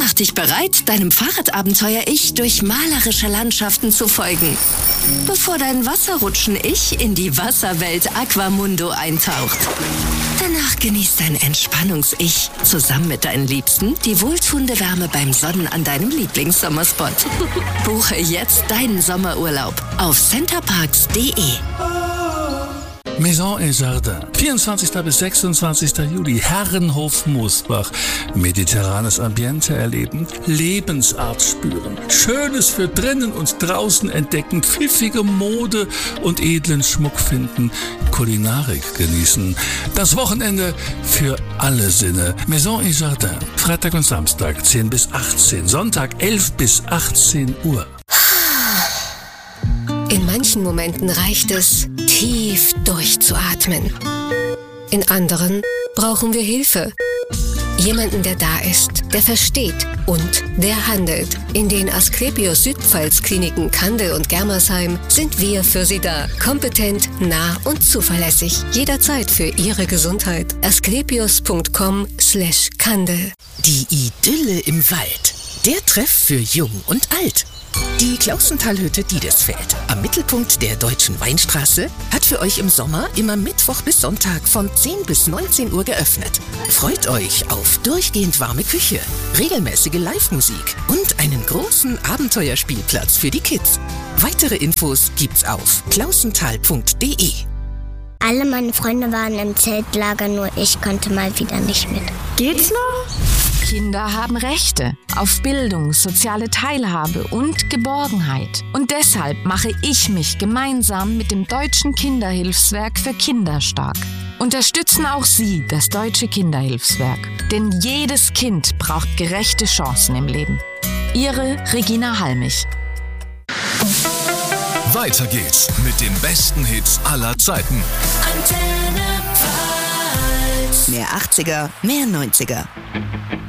Mach dich bereit, deinem Fahrradabenteuer-Ich durch malerische Landschaften zu folgen, bevor dein Wasserrutschen-Ich in die Wasserwelt Aquamundo eintaucht. Danach genießt dein Entspannungs-Ich zusammen mit deinen Liebsten die wohltuende Wärme beim Sonnen an deinem Lieblingssommerspot. Buche jetzt deinen Sommerurlaub auf centerparks.de. Maison et Jardin. 24. bis 26. Juli. Herrenhof Moosbach. Mediterranes Ambiente erleben. Lebensart spüren. Schönes für drinnen und draußen entdecken. Pfiffige Mode und edlen Schmuck finden. Kulinarik genießen. Das Wochenende für alle Sinne. Maison et Jardin. Freitag und Samstag 10 bis 18. Sonntag 11 bis 18 Uhr. In manchen Momenten reicht es, tief durchzuatmen. In anderen brauchen wir Hilfe. Jemanden, der da ist, der versteht und der handelt. In den Asklepios Südpfalz-Kliniken Kandel und Germersheim sind wir für Sie da. Kompetent, nah und zuverlässig. Jederzeit für Ihre Gesundheit. asklepios.com/Kandel. Die Idylle im Wald. Der Treff für Jung und Alt. Die Klausentalhütte Diedesfeld am Mittelpunkt der Deutschen Weinstraße hat für euch im Sommer immer Mittwoch bis Sonntag von 10 bis 19 Uhr geöffnet. Freut euch auf durchgehend warme Küche, regelmäßige Live-Musik und einen großen Abenteuerspielplatz für die Kids. Weitere Infos gibt's auf klausental.de. Alle meine Freunde waren im Zeltlager, nur ich konnte mal wieder nicht mit. Geht's noch? Kinder haben Rechte auf Bildung, soziale Teilhabe und Geborgenheit. Und deshalb mache ich mich gemeinsam mit dem Deutschen Kinderhilfswerk für Kinder stark. Unterstützen auch Sie das Deutsche Kinderhilfswerk. Denn jedes Kind braucht gerechte Chancen im Leben. Ihre Regina Halmich. Weiter geht's mit den besten Hits aller Zeiten. Mehr 80er, mehr 90er.